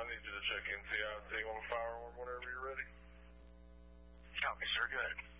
I need you to check in TIT on the fire alarm whenever you're ready. Copy, sir. Go ahead.